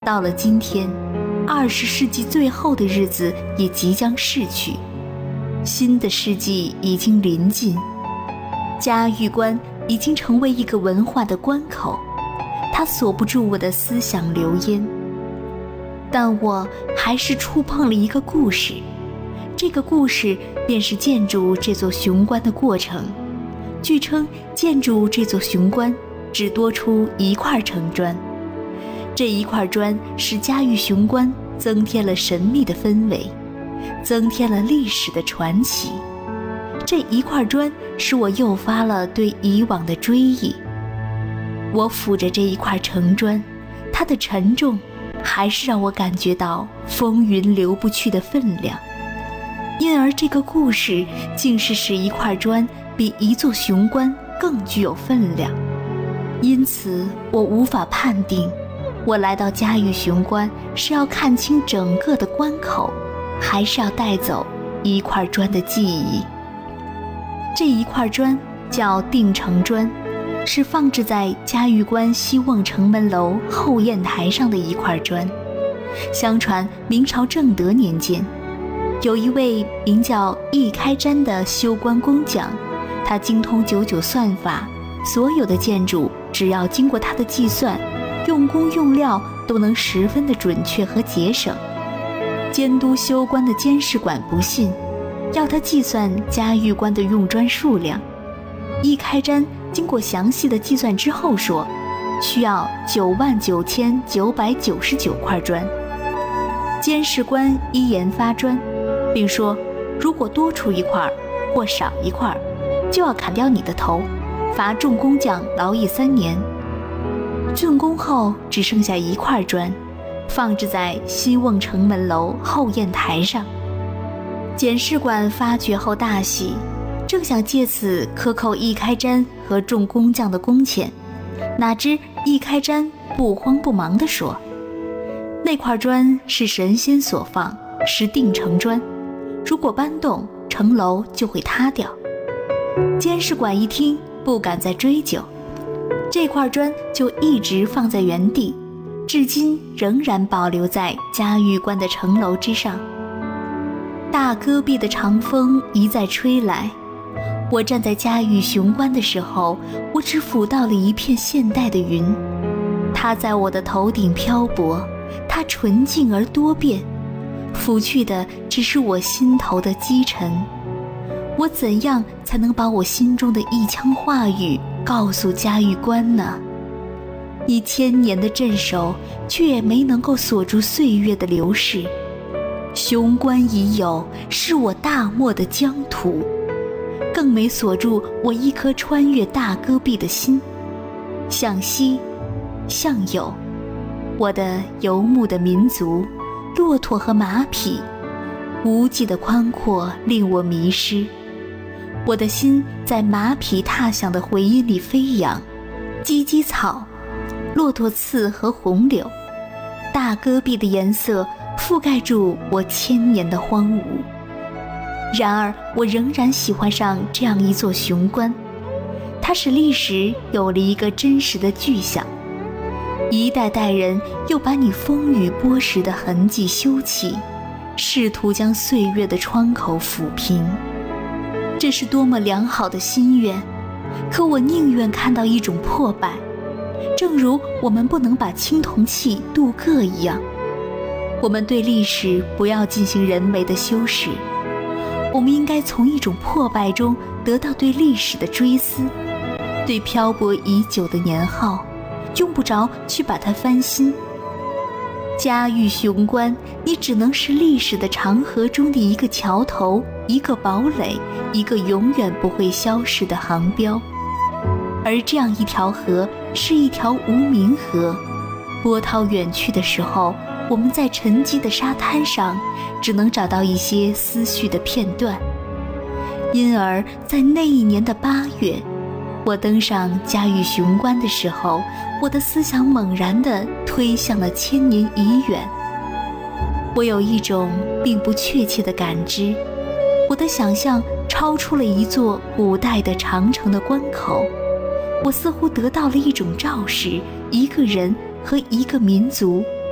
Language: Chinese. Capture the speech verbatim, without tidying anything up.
到了今天，二十世纪最后的日子也即将逝去，新的世纪已经临近，嘉峪关已经成为一个文化的关口，它锁不住我的思想流烟。但我还是触碰了一个故事，这个故事便是建筑这座雄关的过程。据称，建筑这座雄关只多出一块城砖，这一块砖使嘉峪雄关增添了神秘的氛围，增添了历史的传奇。这一块砖使我诱发了对以往的追忆。我抚着这一块城砖，它的沉重还是让我感觉到风云流不去的分量，因而这个故事竟是使一块砖比一座雄关更具有分量。因此我无法判定我来到嘉峪雄关是要看清整个的关口，还是要带走一块砖的记忆。这一块砖叫定城砖，是放置在嘉峪关西瓮城门楼后砚台上的一块砖。相传明朝正德年间，有一位名叫易开瞻的修关工匠，他精通九九算法，所有的建筑只要经过他的计算，用工用料都能十分的准确和节省。监督修关的监事管不信，要他计算嘉峪关的用砖数量。易开瞻经过详细的计算之后说，需要九万九千九百九十九块砖。监事官依言发砖，并说如果多出一块或少一块，就要砍掉你的头，罚重工匠劳役三年。竣工后只剩下一块砖，放置在西瓮城门楼后砚台上。检视官发觉后大喜，正想借此克扣易开瞻和众工匠的工钱，哪知易开瞻不慌不忙地说，那块砖是神仙所放，是定城砖，如果搬动，城楼就会塌掉。监事管一听，不敢再追究，这块砖就一直放在原地，至今仍然保留在嘉峪关的城楼之上。大戈壁的长风一再吹来，我站在嘉峪雄关的时候，我只抚到了一片现代的云，它在我的头顶漂泊，它纯净而多变，抚去的只是我心头的积尘。我怎样才能把我心中的一腔话语告诉嘉峪关呢？一千年的镇守，却也没能够锁住岁月的流逝。雄关已有，是我大漠的疆土，更没锁住我一颗穿越大戈壁的心。向西，向右，我的游牧的民族，骆驼和马匹，无际的宽阔令我迷失。我的心在马匹踏响的回音里飞扬，芨芨草、骆驼刺和红柳，大戈壁的颜色覆盖住我千年的荒芜。然而我仍然喜欢上这样一座雄关，它使历史有了一个真实的具象，一代代人又把你风雨剥蚀的痕迹修葺，试图将岁月的窗口抚平。这是多么良好的心愿，可我宁愿看到一种破败，正如我们不能把青铜器镀铬一样。我们对历史不要进行人为的修饰，我们应该从一种破败中得到对历史的追思，对漂泊已久的年号，用不着去把它翻新。嘉峪雄关，你只能是历史的长河中的一个桥头，一个堡垒，一个永远不会消逝的航标。而这样一条河是一条无名河，波涛远去的时候，我们在沉寂的沙滩上只能找到一些思绪的片段。因而在那一年的八月，我登上嘉峪雄关的时候，我的思想猛然地推向了千年已远。我有一种并不确切的感知，我的想象超出了一座古代的长城的关口，我似乎得到了一种昭示，一个人和一个民族